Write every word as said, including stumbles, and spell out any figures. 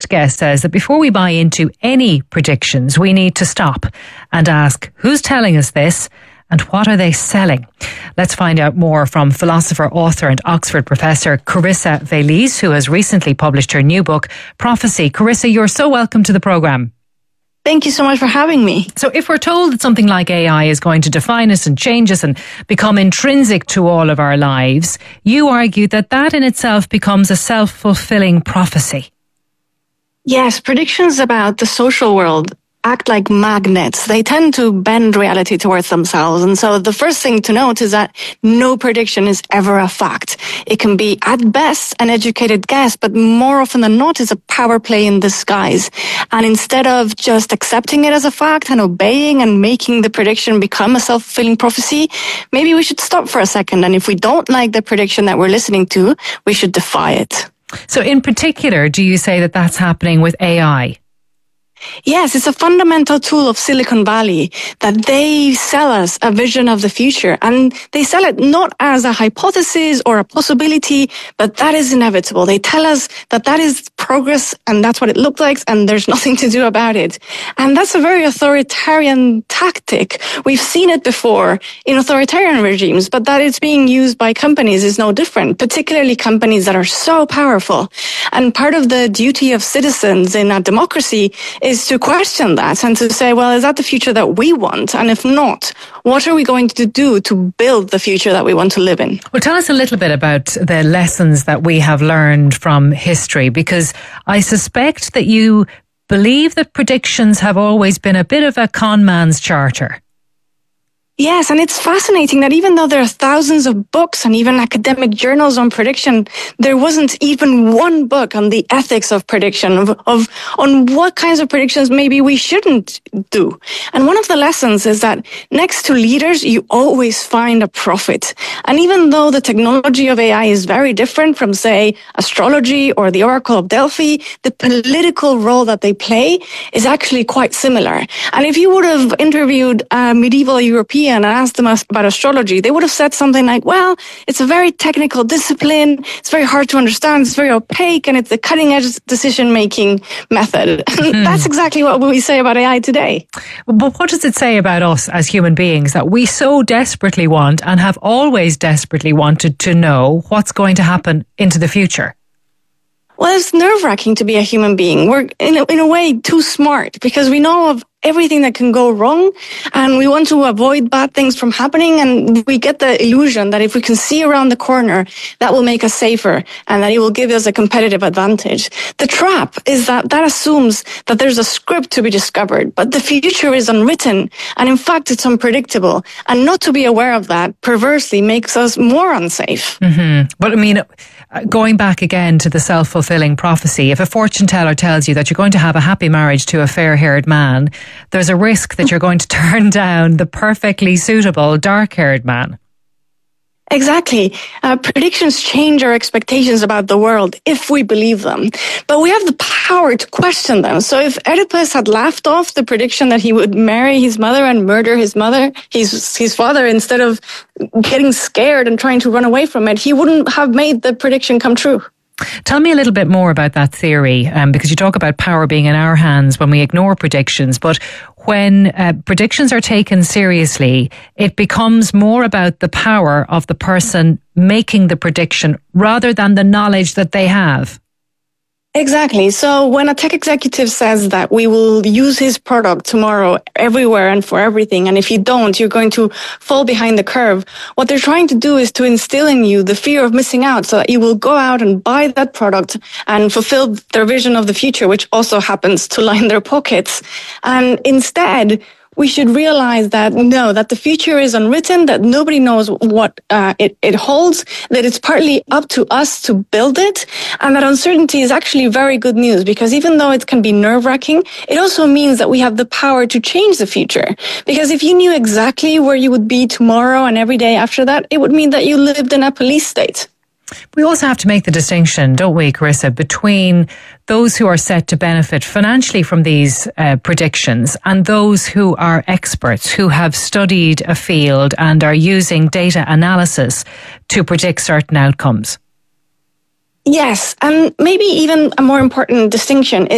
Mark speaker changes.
Speaker 1: next guest says that before we buy into any predictions, we need to stop and ask, who's telling us this and what are they selling? Let's find out more from philosopher, author and Oxford professor Carissa Veliz, who has recently published her new book, Prophecy. Carissa, you're so welcome to the programme.
Speaker 2: Thank you so much for having me.
Speaker 1: So if we're told that something like A I is going to define us and change us and become intrinsic to all of our lives, you argue that that in itself becomes a self-fulfilling prophecy.
Speaker 2: Yes, predictions about the social world act like magnets. They tend to bend reality towards themselves. And so the first thing to note is that no prediction is ever a fact. It can be, at best, an educated guess, but more often than not, it's a power play in disguise. And instead of just accepting it as a fact and obeying and making the prediction become a self-fulfilling prophecy, maybe we should stop for a second. And if we don't like the prediction that we're listening to, we should defy it.
Speaker 1: So in particular, do you say that that's happening with A I?
Speaker 2: Yes, it's a fundamental tool of Silicon Valley that they sell us a vision of the future, and they sell it not as a hypothesis or a possibility, but that is inevitable. They tell us that that is progress and that's what it looks like and there's nothing to do about it. And that's a very authoritarian tactic. We've seen it before in authoritarian regimes, but that it's being used by companies is no different, particularly companies that are so powerful. And part of the duty of citizens in a democracy is to question that and to say, well, is that the future that we want? And if not, what are we going to do to build the future that we want to live in?
Speaker 1: Well, tell us a little bit about the lessons that we have learned from history, because I suspect that you believe that predictions have always been a bit of a con man's charter.
Speaker 2: Yes, and it's fascinating that even though there are thousands of books and even academic journals on prediction, there wasn't even one book on the ethics of prediction, of, of on what kinds of predictions maybe we shouldn't do. And one of the lessons is that next to leaders, you always find a prophet. And even though the technology of A I is very different from, say, astrology or the Oracle of Delphi, the political role that they play is actually quite similar. And if you would have interviewed a medieval European and asked them about astrology, they would have said something like, well, it's a very technical discipline, it's very hard to understand, it's very opaque, and it's a cutting-edge decision-making method. Mm. That's exactly what we say about A I today.
Speaker 1: But what does it say about us as human beings that we so desperately want and have always desperately wanted to know what's going to happen into the future?
Speaker 2: Well, it's nerve-wracking to be a human being. We're, in a, in a way, too smart because we know of everything that can go wrong and we want to avoid bad things from happening, and we get the illusion that if we can see around the corner, that will make us safer and that it will give us a competitive advantage. The trap is that that assumes that there's a script to be discovered, but the future is unwritten and in fact it's unpredictable, and not to be aware of that perversely makes us more unsafe.
Speaker 1: Mm-hmm. But I mean, going back again to the self-fulfilling prophecy, if a fortune teller tells you that you're going to have a happy marriage to a fair-haired man, there's a risk that you're going to turn down the perfectly suitable dark-haired man.
Speaker 2: Exactly. Uh, predictions change our expectations about the world if we believe them. But we have the power to question them. So if Oedipus had laughed off the prediction that he would marry his mother and murder his mother, his, his father, instead of getting scared and trying to run away from it, he wouldn't have made the prediction come true.
Speaker 1: Tell me a little bit more about that theory, um, because you talk about power being in our hands when we ignore predictions. But when uh, predictions are taken seriously, it becomes more about the power of the person making the prediction rather than the knowledge that they have.
Speaker 2: Exactly. So when a tech executive says that we will use his product tomorrow everywhere and for everything, and if you don't, you're going to fall behind the curve, what they're trying to do is to instill in you the fear of missing out so that you will go out and buy that product and fulfill their vision of the future, which also happens to line their pockets. And instead, we should realize that, no, that the future is unwritten, that nobody knows what uh, it, it holds, that it's partly up to us to build it, and that uncertainty is actually very good news, because even though it can be nerve-wracking, it also means that we have the power to change the future. Because if you knew exactly where you would be tomorrow and every day after that, it would mean that you lived in a police state.
Speaker 1: We also have to make the distinction, don't we, Carissa, between those who are set to benefit financially from these uh, predictions and those who are experts, who have studied a field and are using data analysis to predict certain outcomes.
Speaker 2: Yes, and maybe even a more important distinction is